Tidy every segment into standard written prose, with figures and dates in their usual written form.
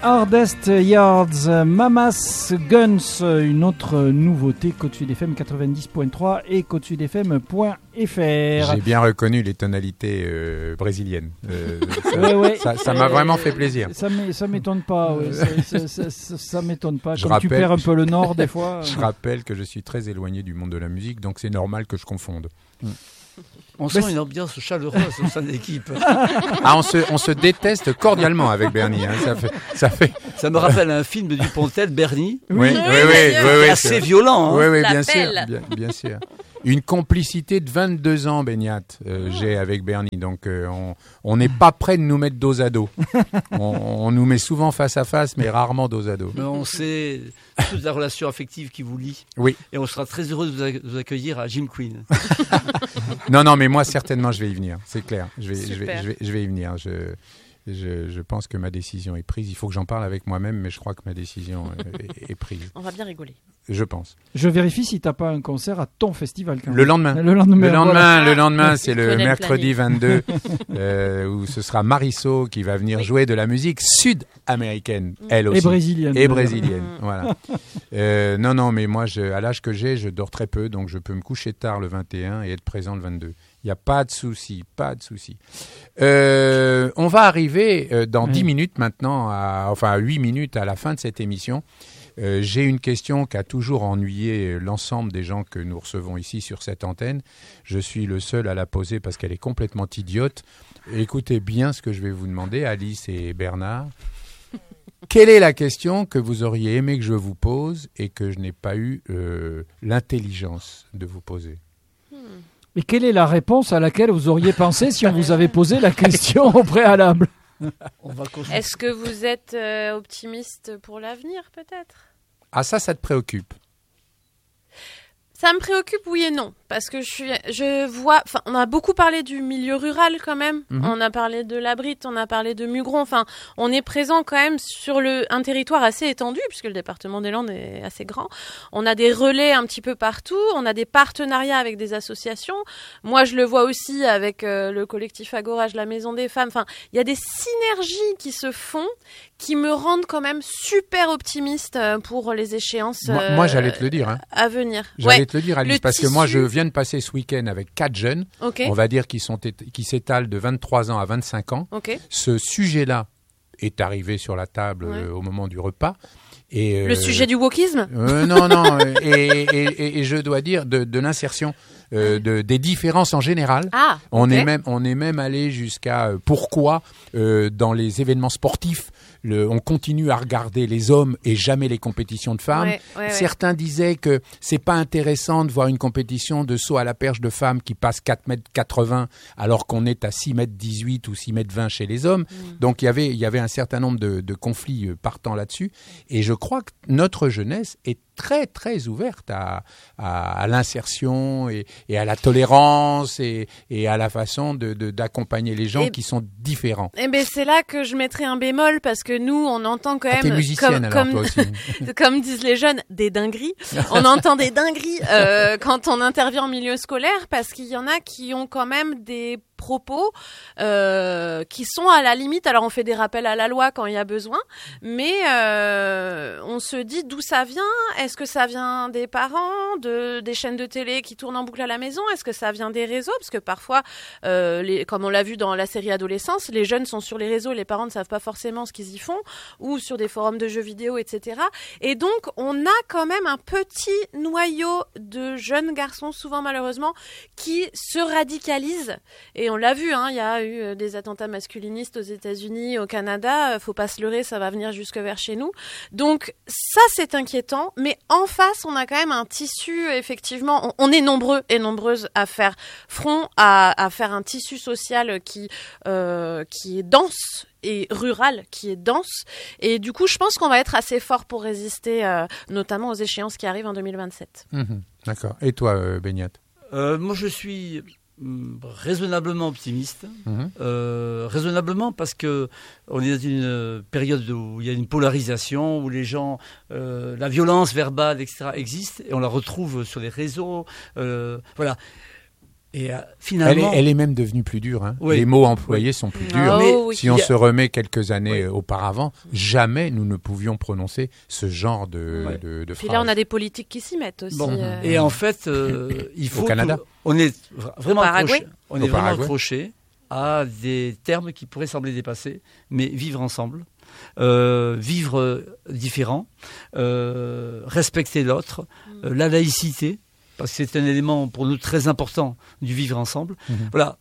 Hardest Yards, Mamas Guns, une autre nouveauté, Côte Sud FM 90.3 et côtesudfm.fr. J'ai bien reconnu les tonalités brésiliennes. Ça m'a vraiment fait plaisir. Ça m'étonne pas. Ouais. Ça m'étonne pas. Tu perds un peu le nord des fois. Je rappelle que je suis très éloigné du monde de la musique, donc c'est normal que je confonde. On sent une ambiance chaleureuse au sein de l'équipe. Ah, on se déteste cordialement avec Bernie. Hein. Ça me rappelle un film du Pontel, Bernie. Oui, assez violent. Hein. Oui, bien sûr. Une complicité de 22 ans, Beignat, j'ai avec Bernie. Donc, on n'est pas prêt de nous mettre dos à dos. On nous met souvent face à face, mais rarement dos à dos. Mais on sait toute la relation affective qui vous lie. Oui. Et on sera très heureux de vous accueillir à Jim Queen. Non, mais moi, certainement, je vais y venir. C'est clair. Je vais y venir. Je pense que ma décision est prise. Il faut que j'en parle avec moi-même, mais je crois que ma décision est prise. On va bien rigoler. Je pense. Je vérifie si tu n'as pas un concert à ton festival. Quand même. Le lendemain, c'est le mercredi 22, où ce sera Marisso qui va venir jouer de la musique sud-américaine, elle aussi. Et brésilienne. Voilà. Non, mais moi, à l'âge que j'ai, je dors très peu, donc je peux me coucher tard le 21 et être présent le 22. Il n'y a pas de souci. On va arriver dans 10 minutes maintenant, à 8 minutes à la fin de cette émission. J'ai une question qui a toujours ennuyé l'ensemble des gens que nous recevons ici sur cette antenne. Je suis le seul à la poser parce qu'elle est complètement idiote. Écoutez bien ce que je vais vous demander, Alice et Bernard. Quelle est la question que vous auriez aimé que je vous pose et que je n'ai pas eu l'intelligence de vous poser ? Et quelle est la réponse à laquelle vous auriez pensé si on vous avait posé la question au préalable ? Est-ce que vous êtes optimiste pour l'avenir, peut-être ? Ah, ça te préoccupe ? Ça me préoccupe, oui et non, parce que je vois, on a beaucoup parlé du milieu rural quand même. On a parlé de la Brite, on a parlé de Mugron. Enfin, on est présent quand même sur un territoire assez étendu, puisque le département des Landes est assez grand. On a des relais un petit peu partout. On a des partenariats avec des associations. Moi, je le vois aussi avec le collectif Agorage, la Maison des Femmes. Enfin, il y a des synergies qui se font, qui me rendent quand même super optimiste pour les échéances. Moi, j'allais te le dire. À venir. J'allais te le dire, Alice, parce que moi, je viens de passer ce week-end avec 4 jeunes, on va dire qui s'étalent de 23 ans à 25 ans. Ce sujet-là est arrivé sur la table au moment du repas. Et, le sujet du wokisme ? Non. Et je dois dire de l'insertion. Des différences en général. On est même allé jusqu'à pourquoi dans les événements sportifs on continue à regarder les hommes et jamais les compétitions de femmes. Certains disaient que c'est pas intéressant de voir une compétition de saut à la perche de femmes qui passe 4,80 m alors qu'on est à 6,18 m ou 6,20 m chez les hommes. Donc il y avait un certain nombre de conflits partant là-dessus. Et je crois que notre jeunesse est très très ouverte à l'insertion et à la tolérance et à la façon d'accompagner les gens qui sont différents. Et ben c'est là que je mettrai un bémol parce que nous on entend quand même t'es musicienne, toi aussi. Comme disent les jeunes, des dingueries. On entend des dingueries quand on intervient en milieu scolaire parce qu'il y en a qui ont quand même des propos qui sont à la limite. Alors on fait des rappels à la loi quand il y a besoin, mais on se dit d'où ça vient. Est-ce que ça vient des parents, des chaînes de télé qui tournent en boucle à la maison? Est-ce que ça vient des réseaux? Parce que parfois, comme on l'a vu dans la série Adolescence, les jeunes sont sur les réseaux, les parents ne savent pas forcément ce qu'ils y font, ou sur des forums de jeux vidéo, etc. Et donc, on a quand même un petit noyau de jeunes garçons, souvent malheureusement, qui se radicalisent. Et on l'a vu, il y a eu des attentats masculinistes aux États-Unis, au Canada. Faut pas se leurrer, ça va venir jusque vers chez nous. Donc ça, c'est inquiétant. Mais en face, on a quand même un tissu, effectivement. On est nombreux et nombreuses à faire front, à faire un tissu social qui est dense et rural, qui est dense. Et du coup, je pense qu'on va être assez fort pour résister, notamment aux échéances qui arrivent en 2027. D'accord. Et toi, Beignat ? Moi, je suis raisonnablement optimiste. Raisonnablement parce que on est dans une période où il y a une polarisation, où les gens, la violence verbale, etc. existe et on la retrouve sur les réseaux. Voilà. Et finalement, elle est même devenue plus dure. Hein. Oui. Les mots employés sont plus durs. Mais si on se remet quelques années auparavant, jamais nous ne pouvions prononcer ce genre de Puis phrase. là, on a des politiques qui s'y mettent aussi. Et en fait, il faut... Au Canada. On est vraiment accroché à des termes qui pourraient sembler dépassés, mais vivre ensemble, vivre différent, respecter l'autre, la laïcité, parce que c'est un élément pour nous très important du vivre ensemble. Voilà,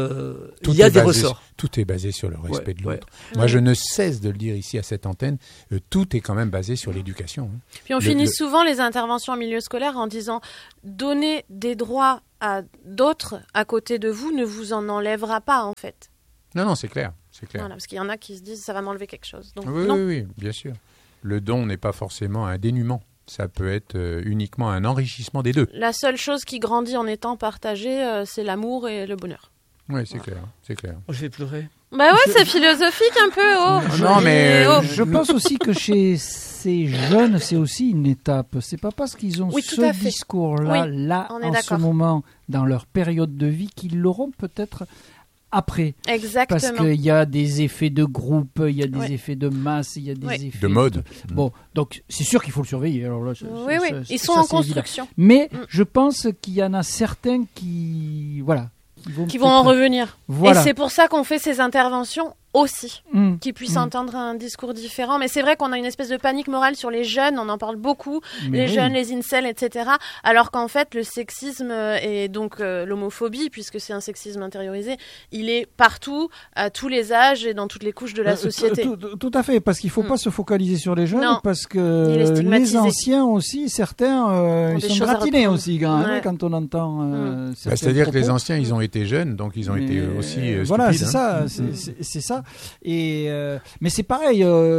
il y a des ressorts. Tout est basé sur le respect de l'autre. Moi, je ne cesse de le dire ici à cette antenne, tout est quand même basé sur l'éducation. Hein. Puis on finit souvent les interventions en milieu scolaire en disant « donner des droits à d'autres à côté de vous ne vous en enlèvera pas, en fait. » Non, c'est clair. Voilà, parce qu'il y en a qui se disent « ça va m'enlever quelque chose ». Donc, oui, bien sûr. Le don n'est pas forcément un dénuement. Ça peut être uniquement un enrichissement des deux. La seule chose qui grandit en étant partagée, c'est l'amour et le bonheur. Oui, c'est clair. Je vais pleurer. Bah ouais, c'est philosophique un peu. Non, mais je pense aussi que chez ces jeunes, c'est aussi une étape. C'est pas parce qu'ils ont ce discours-là, en ce moment, dans leur période de vie, qu'ils l'auront peut-être après. Exactement. Parce qu'il y a des effets de groupe, il y a des effets de masse, il y a des effets de mode. Bon, donc c'est sûr qu'il faut le surveiller. Alors là, ils sont en construction. Mais je pense qu'il y en a certains qui vont en revenir. Voilà. Et c'est pour ça qu'on fait ces interventions aussi, qui puissent entendre un discours différent. Mais c'est vrai qu'on a une espèce de panique morale sur les jeunes, on en parle beaucoup, jeunes, les incels, etc. Alors qu'en fait, le sexisme et donc l'homophobie, puisque c'est un sexisme intériorisé, il est partout, à tous les âges et dans toutes les couches de la société. Tout à fait, parce qu'il ne faut pas se focaliser sur les jeunes, parce que les anciens aussi, certains, ils sont gratinés aussi quand on entend c'est-à-dire que les anciens, ils ont été jeunes, donc ils ont été aussi voilà, stupides. c'est ça. Et mais c'est pareil,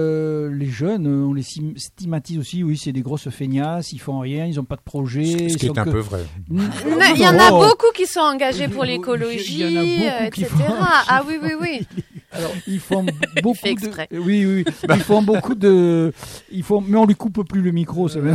les jeunes, on les stigmatise aussi. Oui, c'est des grosses feignasses, ils font rien, ils n'ont pas de projet. Ce qui est un peu vrai. Il y en a beaucoup qui sont engagés pour l'écologie, etc. Ah oui. Alors, ils font beaucoup de... Oui. Ils font beaucoup de... Mais on lui coupe plus le micro, ça va.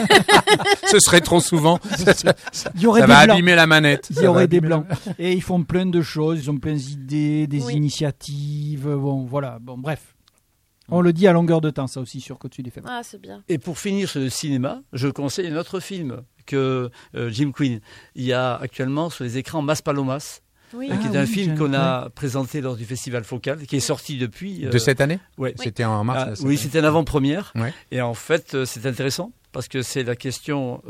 Ce serait trop souvent. Ça va abîmer la manette. Il y aurait des blancs. Et ils font plein de choses, ils ont plein d'idées, des initiatives. Bref. On le dit à longueur de temps, ça aussi, sur Côte Sud FM. Ah, c'est bien. Et pour finir sur le cinéma, je conseille un autre film que Jim Quinn. Il y a actuellement sur les écrans Maspalomas, qui est un film qu'on a présenté lors du Festival Focal, qui est sorti depuis... De cette année ? Oui. C'était en mars. Oui, c'était une avant-première. Ouais. Et en fait, c'est intéressant, parce que c'est la question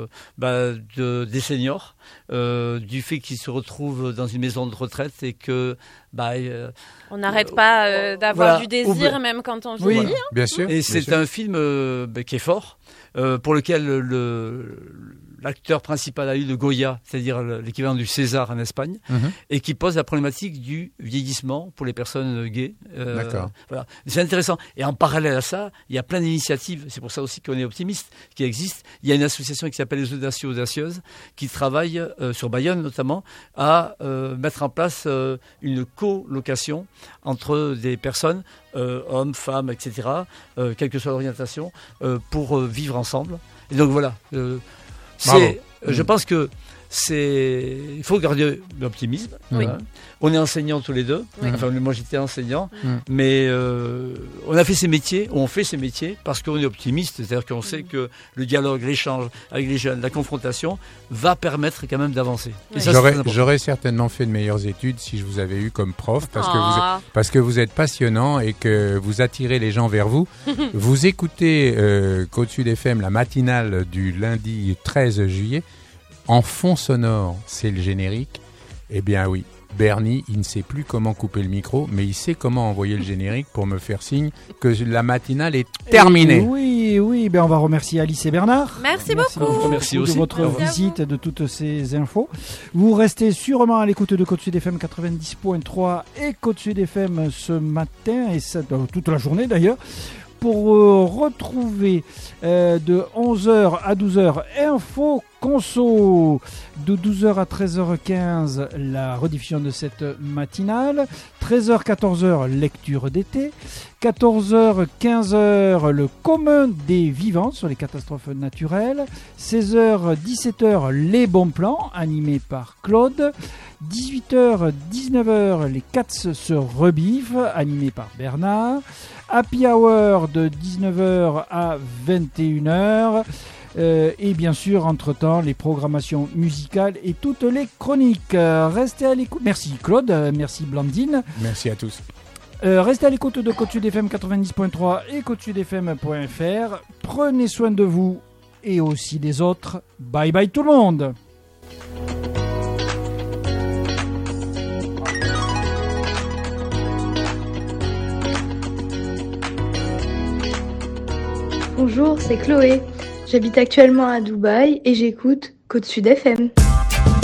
des seniors, du fait qu'ils se retrouvent dans une maison de retraite et que... on n'arrête pas d'avoir du désir, même quand on vieillit. Oui, bien sûr. Et c'est un film qui est fort, pour lequel l'acteur principal a eu le Goya, c'est-à-dire l'équivalent du César en Espagne, et qui pose la problématique du vieillissement pour les personnes gays. D'accord. Voilà. C'est intéressant. Et en parallèle à ça, il y a plein d'initiatives, c'est pour ça aussi qu'on est optimiste, qui existent. Il y a une association qui s'appelle les Audacieux Audacieuses, qui travaille sur Bayonne notamment, à mettre en place une colocation entre des personnes, hommes, femmes, etc., quelle que soit l'orientation, pour vivre ensemble. Et donc voilà. Je pense que il faut garder l'optimisme. Oui. On est enseignants tous les deux. Oui. Enfin, moi j'étais enseignant, mais on a fait ces métiers, on fait ces métiers parce qu'on est optimiste. C'est-à-dire qu'on sait que le dialogue, l'échange avec les jeunes, la confrontation va permettre quand même d'avancer. Oui. J'aurais certainement fait de meilleures études si je vous avais eu comme prof, parce que vous êtes passionnant et que vous attirez les gens vers vous. Vous écoutez Côte Sud FM, la matinale du lundi 13 juillet. En fond sonore, c'est le générique. Eh bien oui, Bernie, il ne sait plus comment couper le micro, mais il sait comment envoyer le générique pour me faire signe que la matinale est terminée. Oui, on va remercier Alice et Bernard. Merci beaucoup. Merci aussi de votre visite, de toutes ces infos. Vous restez sûrement à l'écoute de Côte Sud FM 90.3 et Côte Sud FM ce matin, et toute la journée d'ailleurs, pour retrouver de 11h à 12h Info Conso, de 12h à 13h15 la rediffusion de cette matinale, 13h-14h lecture d'été, 14h-15h le commun des vivants sur les catastrophes naturelles, 16h-17h les bons plans animés par Claude, 18h-19h les Cats se rebiffent animés par Bernard, Happy Hour de 19h à 21h, et bien sûr, entre-temps, les programmations musicales et toutes les chroniques. Restez à l'écoute. Merci Claude, merci Blandine. Merci à tous. Restez à l'écoute de Côte Sud FM 90.3 et côtesudfm.fr. Prenez soin de vous et aussi des autres. Bye bye tout le monde. Bonjour, c'est Chloé. J'habite actuellement à Dubaï et j'écoute Côte Sud FM.